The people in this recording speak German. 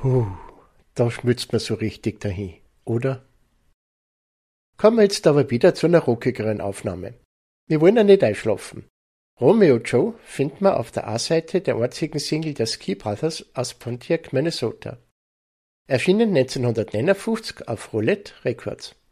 Da schmützt man so richtig dahin, oder? Kommen wir jetzt aber wieder zu einer rockigeren Aufnahme. Wir wollen ja nicht einschlafen. Romeo Joe finden wir auf der A-Seite der einzigen Single der Ski Brothers aus Pontiac, Minnesota. Erschienen 1959 auf Roulette Records.